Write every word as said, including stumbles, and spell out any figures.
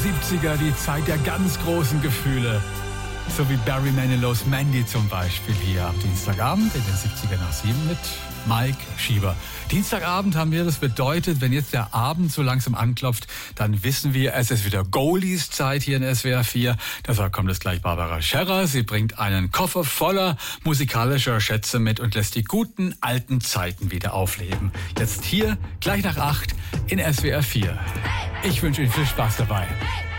siebziger, die Zeit der ganz großen Gefühle. So wie Barry Manilow's Mandy zum Beispiel hier am Dienstagabend in den siebziger nach sieben mit Mike Schieber. Dienstagabend haben wir, das bedeutet, wenn jetzt der Abend so langsam anklopft, dann wissen wir, es ist wieder Goldies-Zeit hier in S W R vier. Deshalb kommt es gleich Barbara Scherrer. Sie bringt einen Koffer voller musikalischer Schätze mit und lässt die guten alten Zeiten wieder aufleben. Jetzt hier, gleich nach acht in S W R vier. Ich wünsche Ihnen viel Spaß dabei.